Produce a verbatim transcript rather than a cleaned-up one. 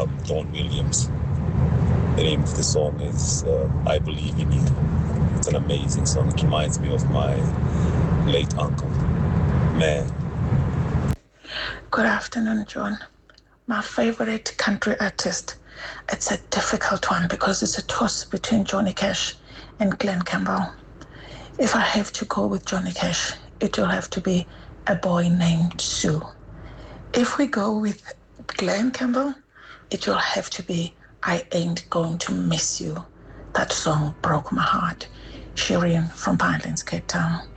um, Dawn Williams. The name of the song is uh, I Believe in You. It's an amazing song. It reminds me of my late uncle. Man. Good afternoon, John. My favorite country artist. It's a difficult one because it's a toss between Johnny Cash and Glenn Campbell. If I have to go with Johnny Cash, it will have to be A Boy Named Sue. If we go with Glenn Campbell, it will have to be I Ain't Going to Miss You. That song broke my heart. Shireen from Pinelands, Cape Town.